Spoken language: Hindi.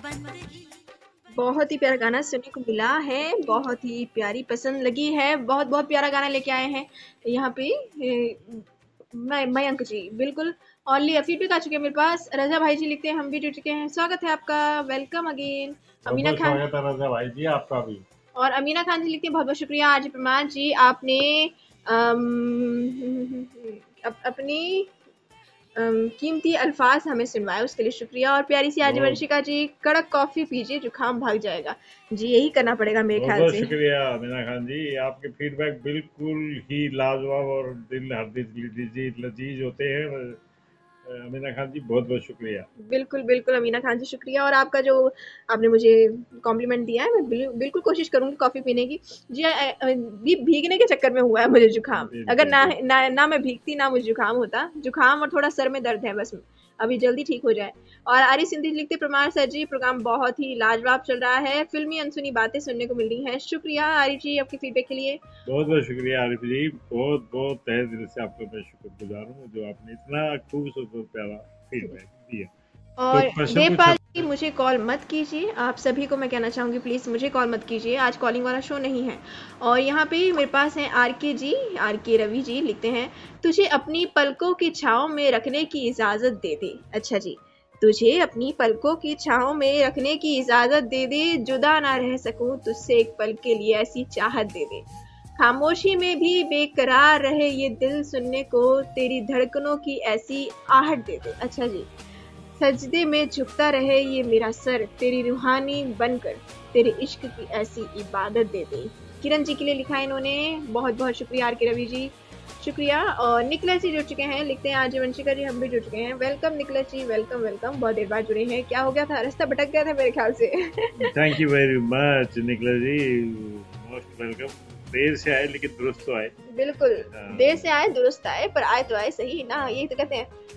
बहुत ही प्यारा गाना सुनने को मिला है, बहुत ही प्यारी पसंद लगी है, बहुत बहुत प्यारा गाना लेके आए हैं यहाँ पे मयंक जी। बिल्कुल ओनली फीडबैक आ चुके हैं मेरे पास। रजा भाई जी लिखते हैं हम भी जुड़ चुके हैं, स्वागत है आपका, वेलकम अगेन। बहुत अमीना बहुत खान स्वागत है रजा भाई जी आपका भी। और अमीना खान जी लिखते हैं बहुत बहुत शुक्रिया आज प्रमाण जी, आपने अपनी कीमती अल्फाज हमें सुनवाए, उसके लिए शुक्रिया। और प्यारी सी आज बहुत वंशिका जी, कड़क कॉफी पीजिए, जुकाम भाग जाएगा। जी यही करना पड़ेगा मेरे बहुत ख्याल बहुत से। शुक्रिया मीना खान जी, आपके फीडबैक बिल्कुल ही लाजवाब और दिल हर लजीज होते हैं। मीना खान जी बहुत बहुत शुक्रिया। बिल्कुल बिल्कुल अमीना खान जी शुक्रिया। और आपका जो आपने मुझे कॉम्प्लीमेंट दिया है, मैं बिल्कुल कोशिश करूंगी कॉफी पीने की। जी भीगने के चक्कर में हुआ है मुझे जुकाम, अगर बिल्कुल ना बिल्कुल। ना ना मैं भीगती ना मुझे जुकाम होता। जुकाम और थोड़ा सर में दर्द है बस, अभी जल्दी ठीक हो जाए। और आरी सिंधी लिखते प्रमाण सर जी प्रोग्राम बहुत ही लाजवाब चल रहा है, फिल्मी अनसुनी बातें सुनने को मिल रही हैं। शुक्रिया आरी जी आपके फीडबैक के लिए। बहुत बहुत शुक्रिया आरिफ जी, बहुत बहुत तहे दिल से आपका मैं शुक्रगुजार हूँ जो आपने इतना खूबसूरत प्यारा फीडबैक दिया। तो और क्वेश्चन पूछा। देवपाल जी मुझे कॉल मत कीजिए, आप सभी को मैं कहना चाहूँगी प्लीज़ मुझे कॉल मत कीजिए, आज कॉलिंग वाला शो नहीं है। और यहाँ पे मेरे पास हैं आर के जी, आर के रवि जी लिखते हैं तुझे अपनी पलकों की छाँव में रखने की इजाज़त दे दे। अच्छा जी, तुझे अपनी पलकों की छाँव में रखने की इजाज़त दे दे, जुदा ना रह सकूं तुझसे एक पल के लिए ऐसी चाहत दे दे, खामोशी में भी बेकरार रहे ये दिल सुनने को तेरी धड़कनों की ऐसी आहट दे दे। अच्छा जी, सजदे में झुकता रहे ये मेरा सर तेरी रूहानी बनकर, तेरे इश्क की ऐसी इबादत दे दे। किरण जी के लिए लिखा है इन्होंने, बहुत बहुत शुक्रिया आर के रवि जी, शुक्रिया। और निकलस जी जुड़ चुके हैं, लिखते हैं आज वंशिका जी हम भी जुड़ चुके हैं, वेलकम निकलस जी, वेलकम वेलकम, बहुत देर बाद जुड़े हैं। क्या हो गया था, रास्ता भटक गया था मेरे ख्याल से। Thank you very much Nikhil ji, most welcome. देर से आए लेकिन दुरुस्त तो आए। बिल्कुल, हाँ, देर से आए दुरुस्त आए, पर आए तो आए सही ना, यही तो कहते हैं।